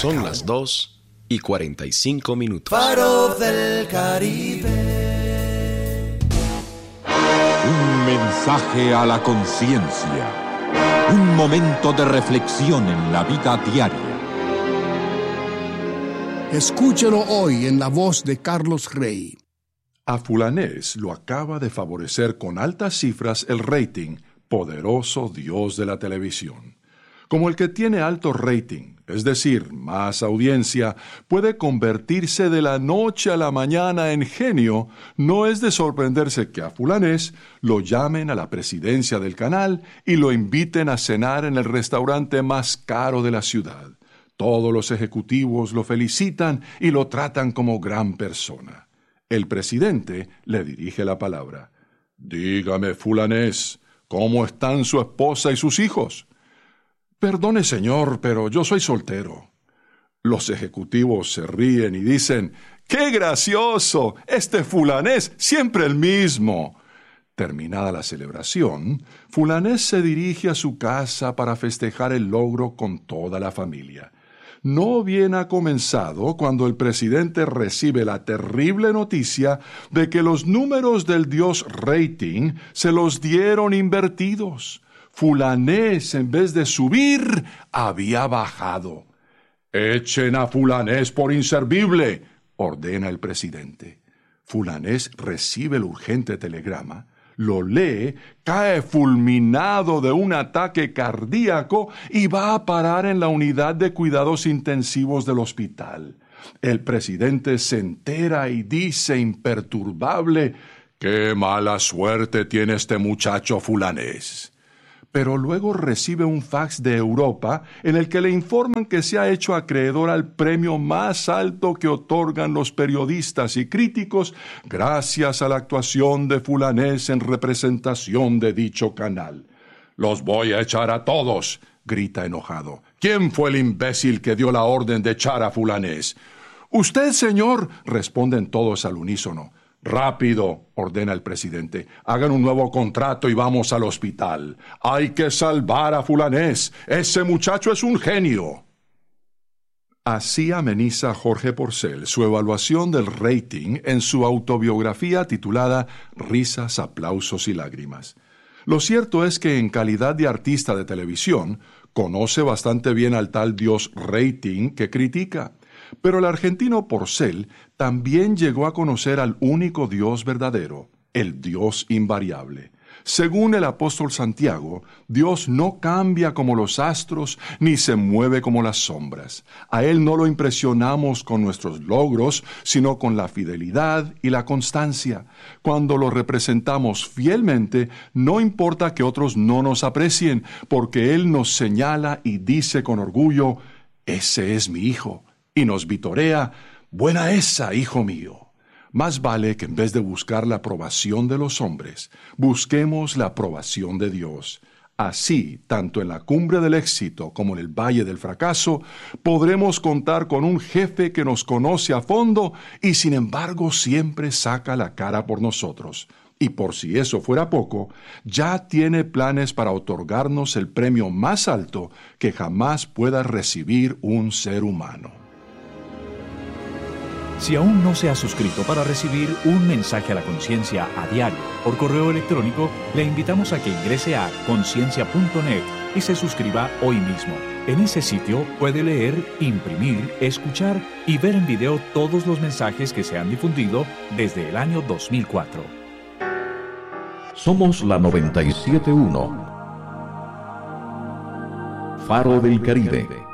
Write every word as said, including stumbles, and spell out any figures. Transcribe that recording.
Son las dos y cuarenta y cinco minutos. Faro del Caribe. Un mensaje a la conciencia. Un momento de reflexión en la vida diaria. Escúchelo hoy en la voz de Carlos Rey. A Fulanés lo acaba de favorecer con altas cifras el rating, poderoso Dios de la televisión. Como el que tiene alto rating, es decir, más audiencia, puede convertirse de la noche a la mañana en genio, no es de sorprenderse que a Fulanés lo llamen a la presidencia del canal y lo inviten a cenar en el restaurante más caro de la ciudad. Todos los ejecutivos lo felicitan y lo tratan como gran persona. El presidente le dirige la palabra. «Dígame, Fulanés, ¿cómo están su esposa y sus hijos?» «Perdone, señor, pero yo soy soltero». Los ejecutivos se ríen y dicen, «¡Qué gracioso! Este Fulanés, siempre el mismo». Terminada la celebración, Fulanés se dirige a su casa para festejar el logro con toda la familia. No bien ha comenzado cuando el presidente recibe la terrible noticia de que los números del Dios rating se los dieron invertidos. Fulanés, en vez de subir, había bajado. «Echen a Fulanés por inservible», ordena el presidente. Fulanés recibe el urgente telegrama, lo lee, cae fulminado de un ataque cardíaco y va a parar en la unidad de cuidados intensivos del hospital. El presidente se entera y dice imperturbable, «¡Qué mala suerte tiene este muchacho Fulanés!». Pero luego recibe un fax de Europa en el que le informan que se ha hecho acreedor al premio más alto que otorgan los periodistas y críticos gracias a la actuación de Fulanés en representación de dicho canal. «Los voy a echar a todos», grita enojado. «¿Quién fue el imbécil que dio la orden de echar a Fulanés?» «Usted, señor», responden todos al unísono. «Rápido», ordena el presidente, «hagan un nuevo contrato y vamos al hospital. Hay que salvar a Fulanés. Ese muchacho es un genio». Así ameniza Jorge Porcel su evaluación del rating en su autobiografía titulada Risas, aplausos y lágrimas. Lo cierto es que en calidad de artista de televisión, conoce bastante bien al tal Dios rating que critica. Pero el argentino Porcel también llegó a conocer al único Dios verdadero, el Dios invariable. Según el apóstol Santiago, Dios no cambia como los astros ni se mueve como las sombras. A Él no lo impresionamos con nuestros logros, sino con la fidelidad y la constancia. Cuando lo representamos fielmente, no importa que otros no nos aprecien, porque Él nos señala y dice con orgullo, «Ese es mi hijo». Y nos vitorea, «Buena esa, hijo mío». Más vale que en vez de buscar la aprobación de los hombres, busquemos la aprobación de Dios. Así, tanto en la cumbre del éxito como en el valle del fracaso, podremos contar con un jefe que nos conoce a fondo y sin embargo siempre saca la cara por nosotros. Y por si eso fuera poco, ya tiene planes para otorgarnos el premio más alto que jamás pueda recibir un ser humano. Si aún no se ha suscrito para recibir un mensaje a la conciencia a diario por correo electrónico, le invitamos a que ingrese a conciencia punto net y se suscriba hoy mismo. En ese sitio puede leer, imprimir, escuchar y ver en video todos los mensajes que se han difundido desde el año dos mil cuatro. Somos la noventa y siete punto uno. Faro del Caribe.